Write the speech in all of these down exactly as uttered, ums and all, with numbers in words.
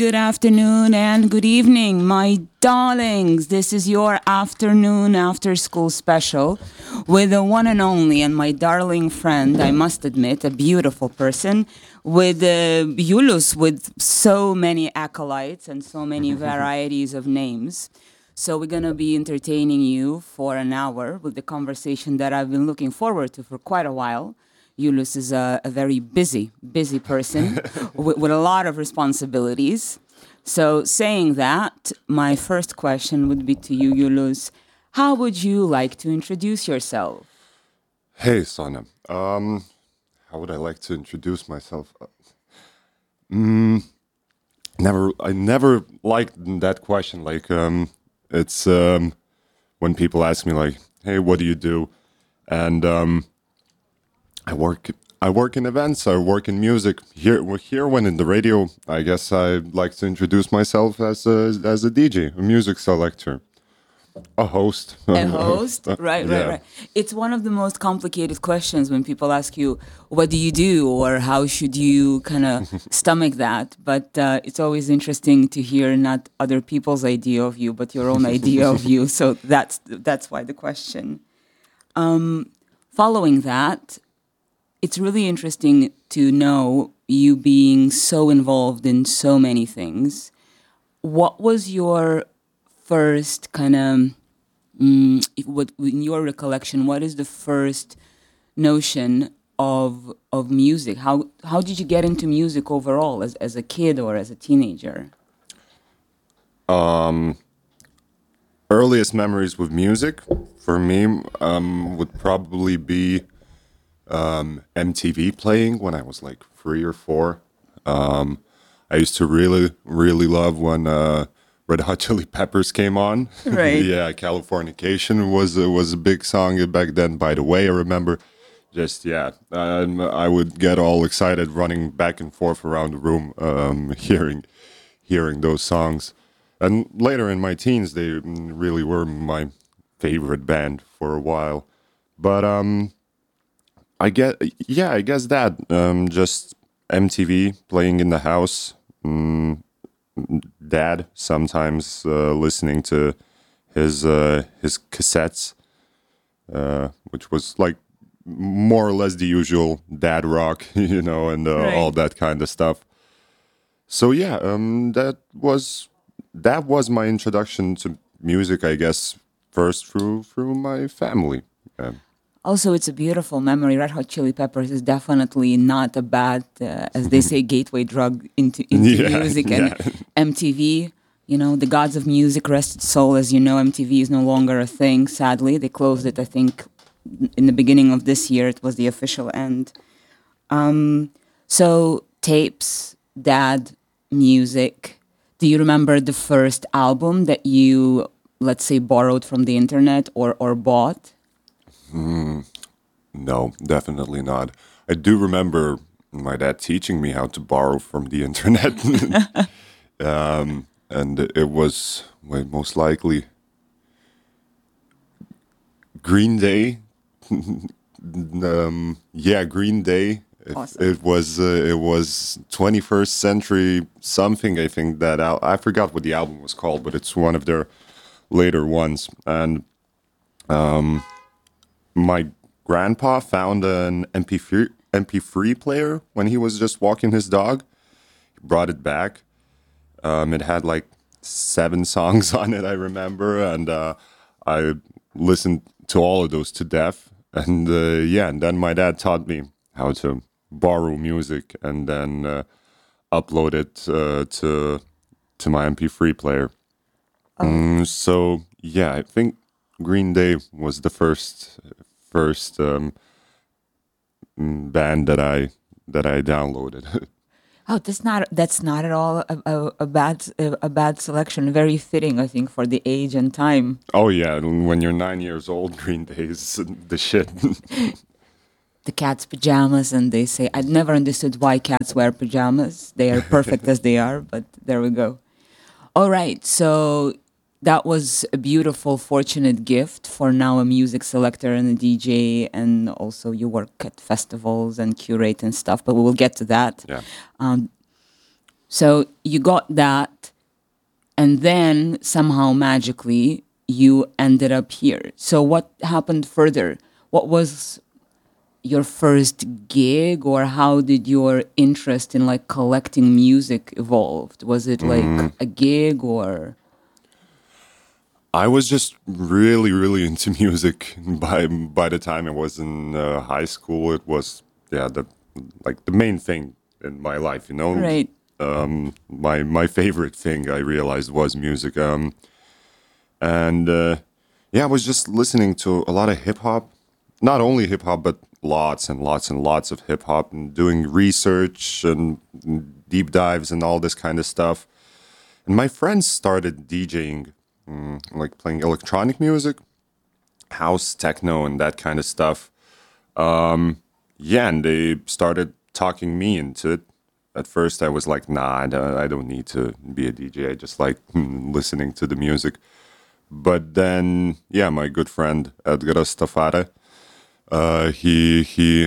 Good afternoon and good evening, my darlings. This is your afternoon after school special with the one and only and my darling friend, I must admit, a beautiful person, with uh, Yulus, with so many acolytes and so many varieties of names. So we're going to be entertaining you for an hour with the conversation that I've been looking forward to for quite a while. Yulus is a, a very busy, busy person with, with a lot of responsibilities. So saying that, my first question would be to you, Yulus. How would you like to introduce yourself? Hey, Sonia. Um, how would I like to introduce myself? Mm, never. I never liked that question. Like, um, it's um, when people ask me, like, "Hey, what do you do?" And um, I work. I work in events. I work in music. Here, well, here, when in the radio, I guess I like to introduce myself as a as a D J, a music selector, a host. A host? Right, right, Yeah. right. It's one of the most complicated questions when people ask you, what do you do? Or how should you kind of stomach that? But uh, it's always interesting to hear not other people's idea of you, but your own idea of you. So that's that's why the question. Um, following that, it's really interesting to know you being so involved in so many things. What was your first kind of, mm, if- what in your recollection? What is the first notion of of music? How how did you get into music overall, as as a kid or as a teenager? Earliest memories with music for me um, would probably be um, M T V playing when I was like three or four. Um, I used to really, really love when uh, Red Hot Chili Peppers came on. Right. Yeah, Californication was uh, was a big song back then. By the way, I remember just yeah, um, I would get all excited running back and forth around the room, um, hearing hearing those songs. And later in my teens, they really were my favorite band for a while. But um, I get, yeah, I guess that um, just M T V playing in the house. Mm, Dad sometimes uh, listening to his uh, his cassettes, uh, which was like more or less the usual dad rock, you know, and uh, all Right. that kind of stuff. So yeah, um, that was that was my introduction to music, I guess, first through through my family. Um, Also, it's a beautiful memory. Red Hot Chili Peppers is definitely not a bad, uh, as they say, gateway drug into into yeah, music. yeah, And M T V, you know, the gods of music, rest its soul. As you know, M T V is no longer a thing. Sadly, they closed it. I think in the beginning of this year, it was the official end. Um, so tapes, dad, music. Do you remember the first album that you, let's say, borrowed from the internet or or bought? no, definitely not. I do remember my dad teaching me how to borrow from the internet, um, and it was well, most likely Green Day. um, yeah, Green Day. If Awesome. it was uh, it was twenty-first century something. I think that al- I forgot what the album was called, but it's one of their later ones. And my grandpa found an M P three M P three player when he was just walking his dog. He brought it back. Um, it had like seven songs on it, I remember, and uh, I listened to all of those to death. And uh, yeah, and then my dad taught me how to borrow music and then uh, upload it uh, to to my M P three player. Oh, Mm, so yeah, I think Green Day was the first first um, mm, band that I that I downloaded. oh, that's not that's not at all a, a, a bad a, a bad selection. Very fitting, I think, for the age and time. Oh yeah, and when you're nine years old, Green Day is the shit. The cat's pajamas, and they say I'd never understood why cats wear pajamas. They are perfect as they are, but there we go. All right, so that was a beautiful, fortunate gift for now a music selector and a D J, and also you work at festivals and curate and stuff. But we will get to that. Yeah. Um, So you got that, and then somehow magically you ended up here. So what happened further? What was your first gig, or how did your interest in like collecting music evolved? Was it like a gig or? I was just really, really into music by by the time I was in uh, high school. It was yeah the like the main thing in my life, you know. Right. Um, my my favorite thing I realized was music. Um, and uh, yeah, I was just listening to a lot of hip hop, not only hip hop, but lots and lots and lots of hip hop, and doing research and deep dives and all this kind of stuff. And my friends started DJing, mm, like playing electronic music, house, techno, and that kind of stuff. Um, yeah, and they started talking me into it. At first, I was like, nah, I don't, I don't need to be a D J. I just like mm, listening to the music. But then, yeah, my good friend Edgaras Tafare, uh, he he,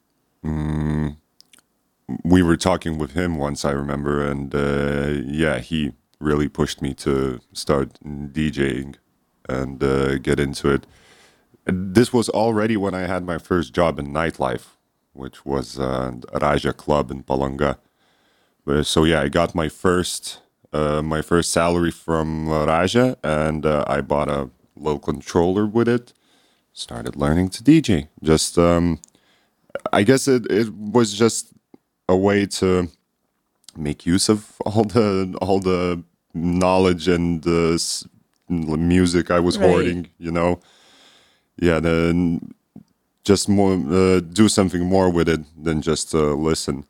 mm, we were talking with him once, I remember, and uh, yeah, he really pushed me to start DJing and uh, get into it. And this was already when I had my first job in nightlife, which was uh, Raja Club in Palanga. Uh, so yeah, I got my first uh, my first salary from uh, Raja, and uh, I bought a little controller with it. Started learning to D J. Just um, I guess it it was just a way to make use of all the all the knowledge and the s- music I was Right. hoarding. You know, yeah. Then just more uh, do something more with it than just uh, listen.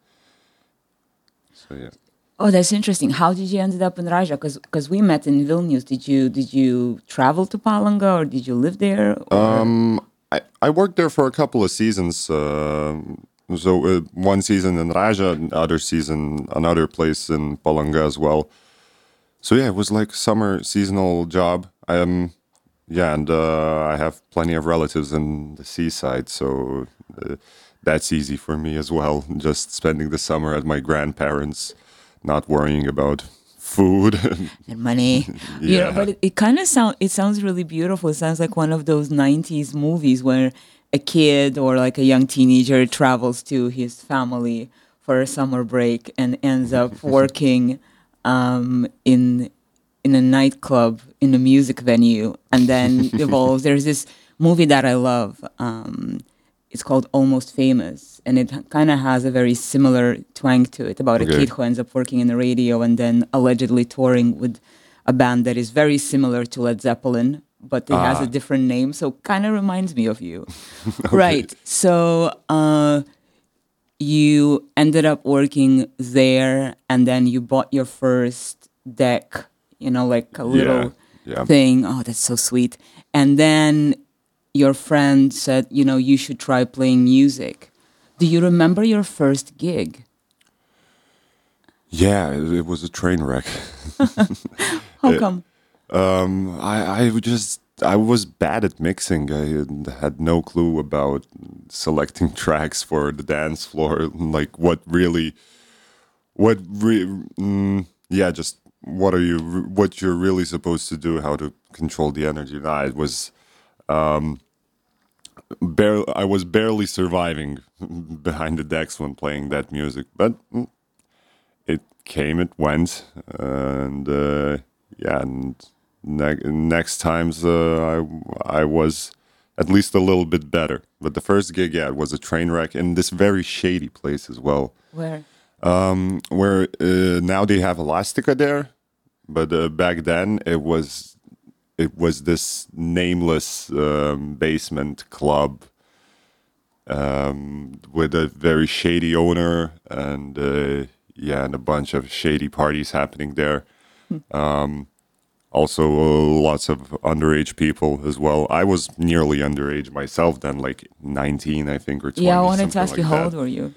So yeah. Oh, that's interesting. How did you ended up in Raja? Because we met in Vilnius. Did you did you travel to Palanga, or did you live there? Or Um, I, I worked there for a couple of seasons. Uh, so uh, one season in Raja, another season another place in Palanga as well. So yeah, it was like summer seasonal job. Um, yeah, and uh, I have plenty of relatives in the seaside, so uh, that's easy for me as well. Just spending the summer at my grandparents, not worrying about food. and money? You know, Yeah. but it, it kind of sound it sounds really beautiful. It sounds like one of those nineties movies where a kid or like a young teenager travels to his family for a summer break and ends up working um, in in a nightclub in a music venue, and then evolves. There's this movie that I love. Um, it's called Almost Famous, and it kind of has a very similar twang to it about a Okay. kid who ends up working in the radio and then allegedly touring with a band that is very similar to Led Zeppelin, but it has a Ah. different name, so kind of reminds me of you. Right. So uh, you ended up working there, and then you bought your first deck, you know, like a little yeah. thing. Oh, that's so sweet. And then your friend said, you know, you should try playing music. Do you remember your first gig? Yeah, it, it was a train wreck. How come? Um, I, I would just, I was bad at mixing. I had- had no clue about selecting tracks for the dance floor, like what really, what re, mm, yeah, just what are you, what you're really supposed to do, how to control the energy. Nah, it was, barely, I was barely surviving behind the decks when playing that music, but mm, it came, it went, and uh, yeah, and ne- next times uh, I I was at least a little bit better. But the first gig, yeah, it was a train wreck in this very shady place as well, Where? where uh, now they have Elastica there, but uh, back then it was it was this nameless um, basement club with a very shady owner and uh, yeah, and a bunch of shady parties happening there. Also, uh, lots of underage people as well. I was nearly underage myself then, like nineteen, I think, or twenty. Yeah, I wanted to something ask you, like how that. old were you?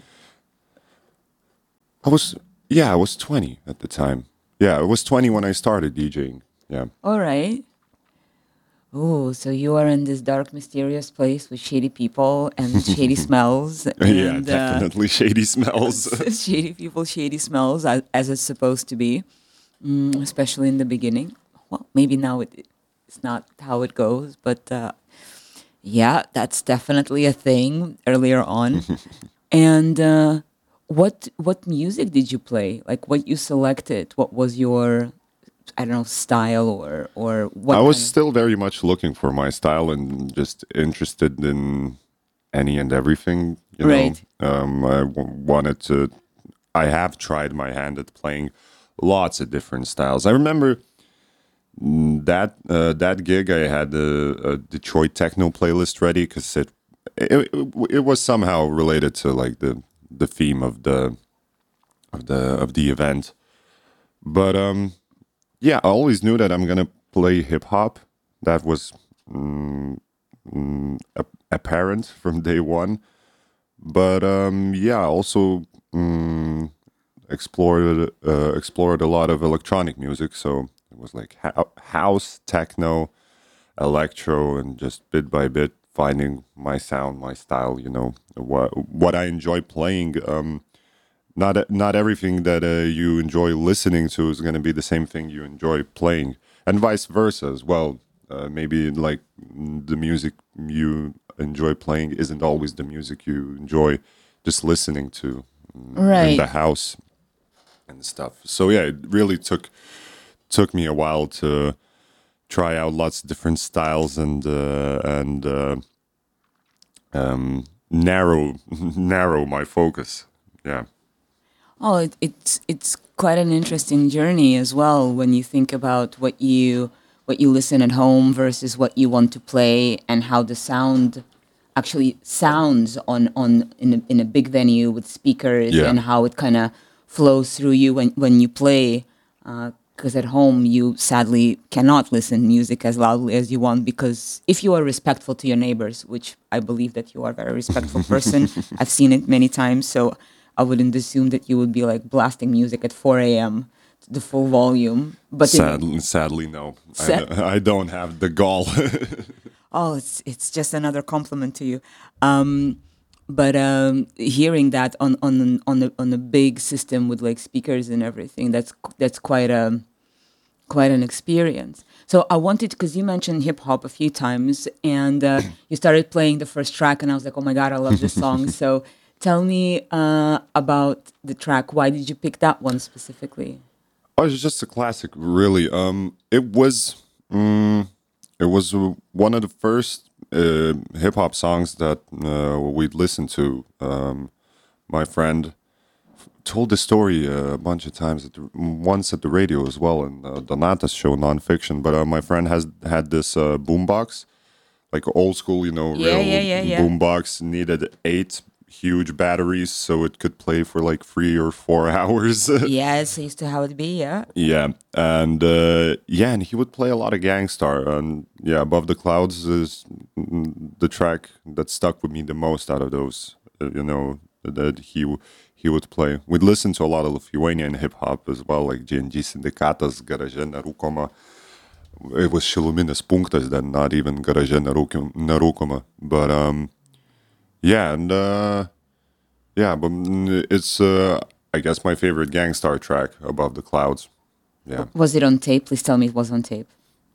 I was, yeah, I was twenty at the time. Yeah, I was twenty when I started DJing. Yeah. All right. Oh, so you are in this dark, mysterious place with shady people and shady smells Yeah, and uh, definitely shady smells. shady people, shady smells, as, as it's supposed to be, mm, especially in the beginning. Well, maybe now it, it's not how it goes, but uh, yeah, that's definitely a thing earlier on. And uh, what what music did you play? Like what you selected? What was your I don't know style or or I what was kind of still very much looking for my style and just interested in any and everything, you know. right? Um, I w- wanted to, I have tried my hand at playing lots of different styles. I remember mm, that uh, that gig, I had a, a Detroit techno playlist ready because it, it it was somehow related to like the the theme of the of the of the event. But um, yeah, I always knew that I'm gonna play hip hop. That was mm, mm, ap- apparent from day one. But um, yeah, I also mm, explored uh, explored a lot of electronic music. So it was like ho- house, techno, electro, and just bit by bit finding my sound, my style. You know what what I enjoy playing. Um, not not everything that uh, you enjoy listening to is going to be the same thing you enjoy playing, and vice versa as well. Uh, maybe like mm, the music you enjoy playing isn't always the music you enjoy just listening to mm, in the Right. house and stuff. So yeah, it really took took me a while to try out lots of different styles and uh, and uh, um, narrow narrow my focus. Yeah. Oh, it, it's it's quite an interesting journey as well when you think about what you what you listen at home versus what you want to play and how the sound actually sounds on on in a, in a big venue with speakers Yeah. and how it kind of flows through you when when you play. Because at home you sadly cannot listen music as loudly as you want because if you are respectful to your neighbors, which I believe that you are a very respectful person, I've seen it many times, so I wouldn't assume that you would be like blasting music at four a m to the full volume. But in Sadly, sadly, no. I, sa- d- I don't have the gall. oh, it's it's just another compliment to you. Um, but um, hearing that on on on the on a big system with like speakers and everything, that's that's quite a quite an experience. So I wanted because you mentioned hip hop a few times, and uh, you started playing the first track, and I was like, oh my god, I love this song. So tell me uh, about the track. Why did you pick that one specifically? Oh, it's just a classic, really. Um, it was, mm, it was uh, one of the first uh, hip hop songs that uh, we'd listened to. Um, my friend told the story uh, a bunch of times, at the, once at the radio as well, in uh, Donata's show, nonfiction. But uh, my friend has had this uh, boombox, like old school, you know, Yeah, yeah, real yeah, yeah. boombox. Needed eight huge batteries so it could play for like three or four hours. Yes, it used to how it be. Yeah. Yeah, and uh, yeah, and he would play a lot of Gangstar, and yeah, Above the Clouds is mm, the track that stuck with me the most out of those. Uh, you know that he w- he would play. We'd listen to a lot of Lithuanian hip hop as well, like G N G Syndikatas, Garaže Nerūkoma. It was Šiluminis Punktas, then not even Garaže Nerūkim- Nerūkoma, but um, yeah, and uh, yeah, but mm, it's uh, I guess my favorite Gangstar track, Above the Clouds. Yeah. Was it on tape? Please tell me it was on tape.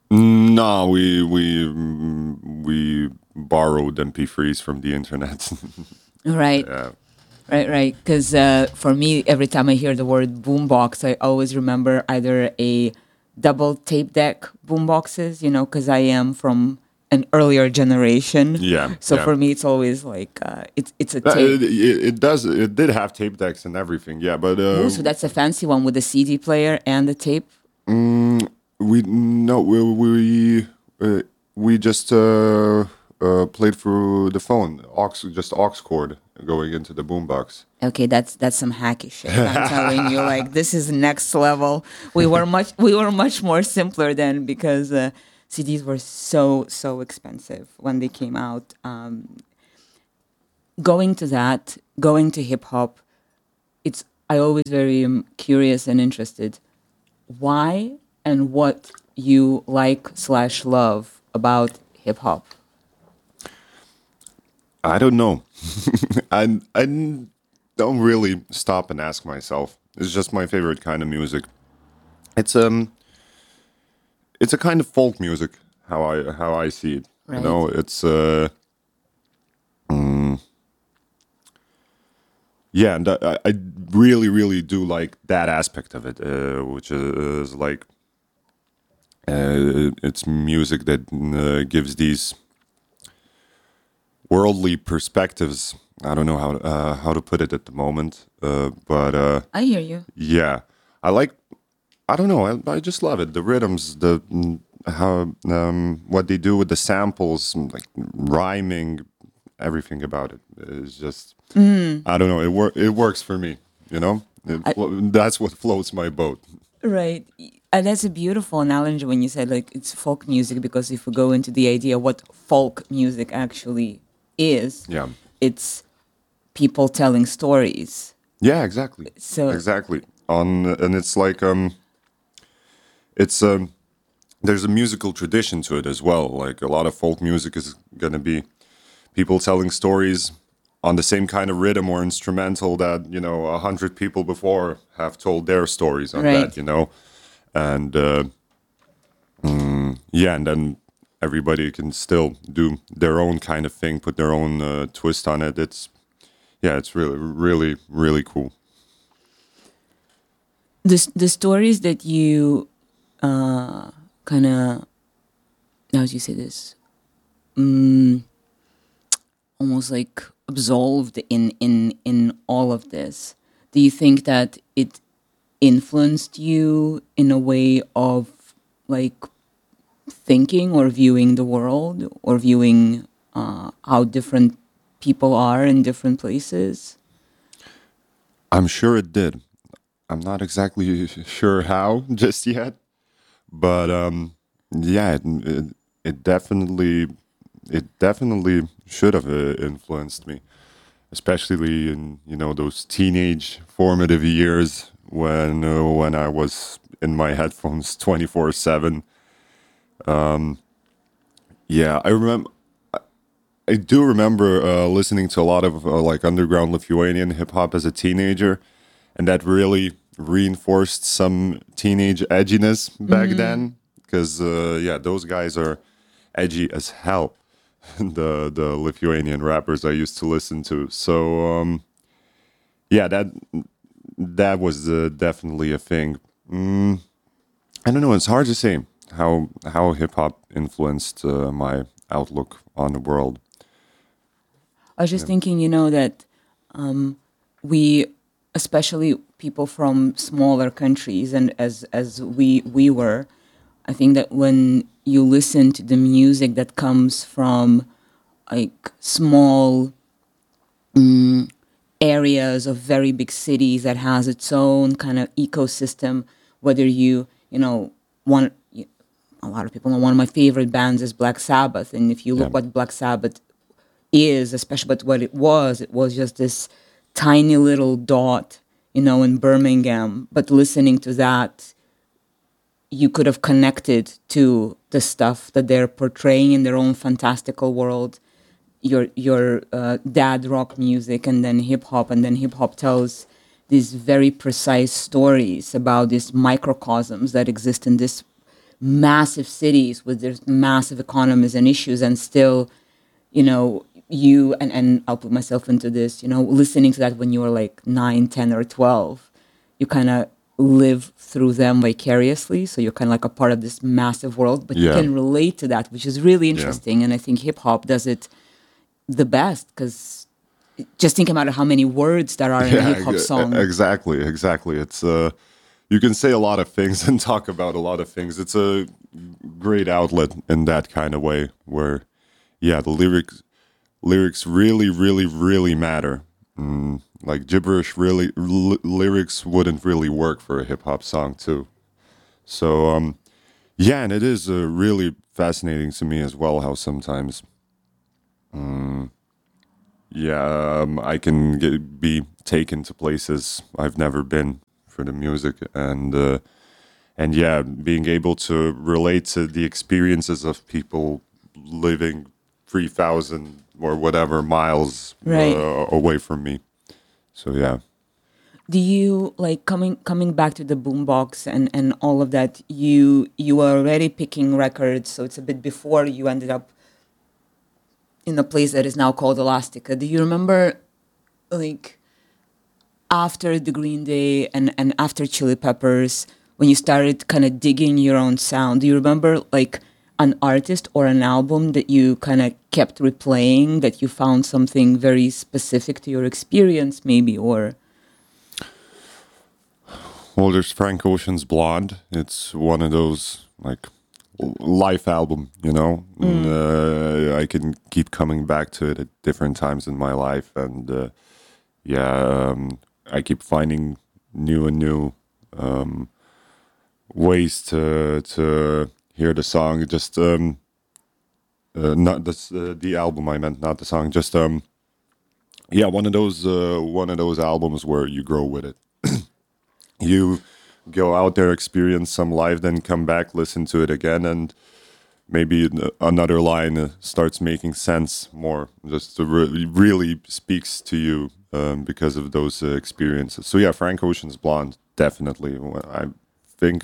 No, we we mm, we borrowed M P threes from the internet. Right, Yeah, right, right. Because uh, for me, every time I hear the word boombox, I always remember either a double tape deck boomboxes, you know, because I am from an earlier generation. yeah, So yeah. for me, it's always like uh, it's it's a Uh, tape. It, it, it does. It did have tape decks and everything. Yeah, but Ooh, uh, so that's a fancy one with a C D player and the tape. we no we we uh, we just uh, uh, played through the phone, aux just aux cord going into the boombox. Okay, that's that's some hacky shit. I'm telling you, like this is next level. We were much we were much more simpler then because uh, C Ds were so so expensive when they came out. Um, going to that, going to hip hop, it's I always very um, curious and interested. Why and what you like slash love about hip hop? I don't know. I I don't really stop and ask myself. It's just my favorite kind of music. It's um, it's a kind of folk music. How I how I see it. You Right. know, it's uh, mm, yeah, and I, I really really do like that aspect of it, uh, which is like uh, it's music that uh, gives these worldly perspectives. I don't know how uh, how to put it at the moment, uh, but uh, I hear you. yeah, I like. I don't know. I, I just love it. The rhythms, the mm, how um, what they do with the samples, mm, like rhyming, everything about it is just. I don't know. It wor- It works for me. You know, it, I, flo- that's what floats my boat. right. And that's a beautiful analogy when you said like it's folk music, because if we go into the idea what folk music actually is, Yeah. it's people telling stories. Yeah. Exactly. So Exactly. On and it's like um, it's um, there's a musical tradition to it as well. Like a lot of folk music is gonna be people telling stories on the same kind of rhythm or instrumental that you know a hundred people before have told their stories on right. that. You know, and uh, yeah, and then everybody can still do their own kind of thing, put their own uh, twist on it. It's yeah, it's really, really, really cool. The s- the stories that you uh kind of, how do you say this? Mm, almost like absolved in in in all of this. Do you think that it influenced you in a way of like thinking or viewing the world or viewing uh, how different people are in different places? I'm sure it did. I'm not exactly sure how just yet, but um, yeah, it, it, it definitely, it definitely should have uh, influenced me, especially in you know those teenage formative years when uh, when I was in my headphones twenty four seven. Yeah, I remember. I do remember uh, listening to a lot of uh, like underground Lithuanian hip hop as a teenager, and that really reinforced some teenage edginess back then. Because uh, yeah, those guys are edgy as hell. the the Lithuanian rappers I used to listen to. So um, yeah, that that was uh, definitely a thing. Mm, I don't know. It's hard to say how how hip hop influenced uh, my outlook on the world. I was just thinking, you know, that we, especially people from smaller countries, and as as we we were, I think that when you listen to the music that comes from like small areas of very big cities that has its own kind of ecosystem, whether you you know want, a lot of people know one of my favorite bands is Black Sabbath, and if you Yeah, look what Black Sabbath is, especially but what it was, it was just this tiny little dot, you know, in Birmingham. But listening to that, you could have connected to the stuff that they're portraying in their own fantastical world. Your your uh, dad rock music, and then hip hop, and then hip hop tells these very precise stories about these microcosms that exist in this massive cities with their massive economies and issues, and still, you know, you and, and I'll put myself into this, you know, listening to that when you were like nine, ten, or twelve, you kind of live through them vicariously. So you're kind of like a part of this massive world, but you yeah, can relate to that, which is really yeah. interesting. And I think hip hop does it the best, because just think about how many words there are in a Yeah, hip hop ex- song. exactly, exactly. It's uh, you can say a lot of things and talk about a lot of things. It's a great outlet in that kind of way, where, yeah, the lyrics, lyrics really, really, really matter. Mm, like gibberish, really, l- lyrics wouldn't really work for a hip hop song too. So, um, yeah, and it is uh, really fascinating to me as well how sometimes, yeah, um, I can get, be taken to places I've never been for the music, and uh, and yeah, being able to relate to the experiences of people living three thousand or whatever miles Right. uh, away from me. So yeah. Do you like coming coming back to the boombox and and all of that? You you were already picking records, so it's a bit before you ended up in a place that is now called Elastica. Do you remember, like, after the Green Day and and after Chili Peppers, when you started kind of digging your own sound? Do you remember like an artist or an album that you kind of kept replaying, that you found something very specific to your experience, maybe, or? Well, there's Frank Ocean's Blonde. It's one of those like l- life album, you know. And, uh, I can keep coming back to it at different times in my life, and uh, yeah, um, I keep finding new and new um, ways to to hear the song. Just um, uh, not this, uh, the album I meant, not the song. Just um, yeah, one of those uh, one of those albums where you grow with it. You go out there, experience some live, then come back, listen to it again, and maybe an- another line uh, starts making sense more. Just to re- really speaks to you um, because of those uh, experiences. So yeah, Frank Ocean's Blonde, definitely. I think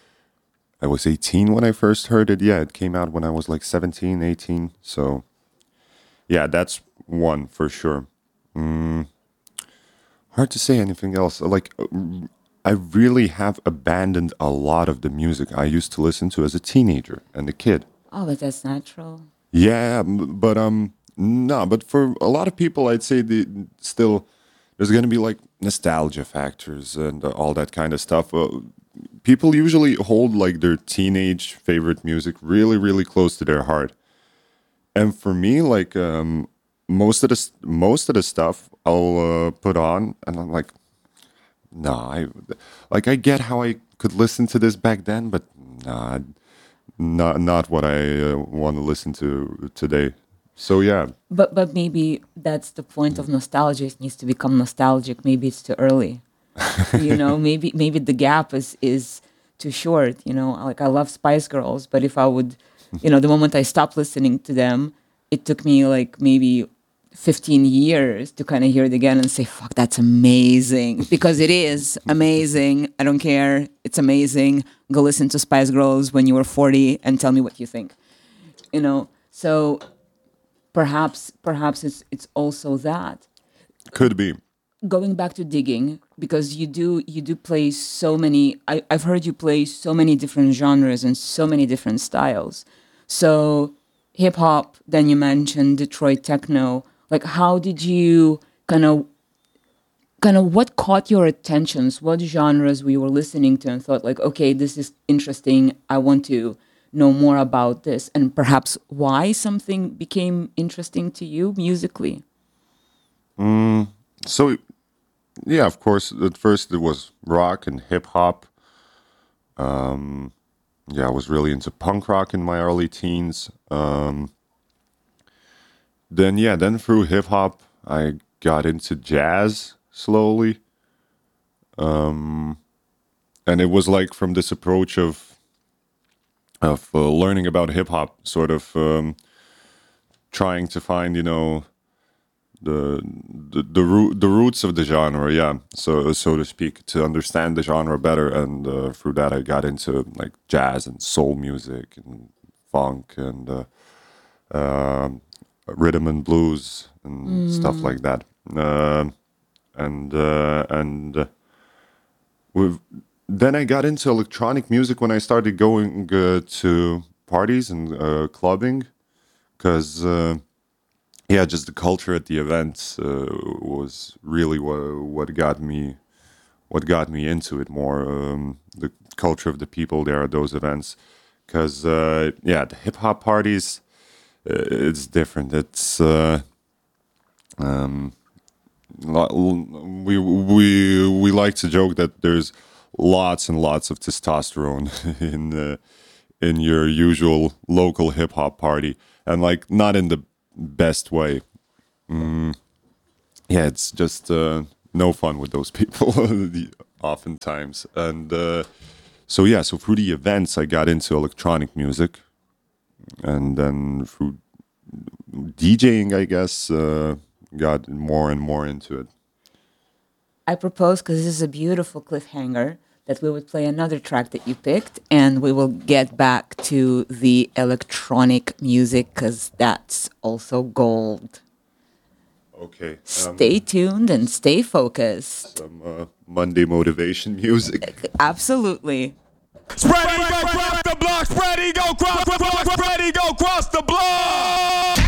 I was eighteen when I first heard it. Yeah, it came out when I was like seventeen, eighteen. So yeah, that's one for sure. Mm, hard to say anything else. Like, uh, I really have abandoned a lot of the music I used to listen to as a teenager and a kid. Oh, but that's natural. Yeah, m- but um, no, but for a lot of people, I'd say the still there's gonna be like nostalgia factors and uh, all that kind of stuff. Uh, people usually hold like their teenage favorite music really, really close to their heart. And for me, like um, most of the s- most of the stuff I'll uh, put on, and I'm like, no, I like I get how I could listen to this back then, but nah, not not what I uh, want to listen to today. So yeah, But but maybe that's the point of nostalgia. It needs to become nostalgic. Maybe it's too early. You know, maybe maybe the gap is is too short. You know, like I love Spice Girls, but if I would, you know, the moment I stopped listening to them, it took me like maybe fifteen years to kind of hear it again and say, "Fuck, that's amazing," because it is amazing. I don't care. It's amazing. Go listen to Spice Girls when you were forty and tell me what you think. You know, so perhaps perhaps it's it's also that. could be. Going back to digging, because you do you do play so many. I, I've heard you play so many different genres and so many different styles. So hip hop, then you mentioned Detroit techno. Like, how did you kind of kind of what caught your attentions? What genres we were listening to and thought like, okay, this is interesting. I want to know more about this, and perhaps why something became interesting to you musically. So yeah, of course, at first it was rock and hip hop. Yeah, I was really into punk rock in my early teens. Um, then yeah, then through hip hop, I got into jazz slowly, and it was like from this approach of of uh, learning about hip hop, sort of um, trying to find, you know, the the the, root, the roots of the genre, yeah, so so to speak, to understand the genre better, and uh, through that I got into like jazz and soul music and funk and uh, um rhythm and blues and stuff like that. Um and uh, and uh, with, then I got into electronic music when I started going uh, to parties and uh, clubbing, because. Uh, yeah, just the culture at the events uh, was really what what got me what got me into it more. Um, the culture of the people there at those events, because uh, yeah, the hip hop parties, uh, it's different. It's uh, lo- we we we like to joke that there's lots and lots of testosterone in uh, in your usual local hip hop party, and like not in the best way. Yeah, it's just uh, no fun with those people the- oftentimes. And uh, so, yeah, so through the events, I got into electronic music. and then through DJing, I guess, uh, got more and more into it. I propose, because this is a beautiful cliffhanger, that we would play another track that you picked, and we will get back to the electronic music, because that's also gold. Okay. Um, Stay tuned and stay focused. Some uh, Monday motivation music. Absolutely. Spread ego, cross the block. Spread ego, cross the block. Spread ego, cross the block.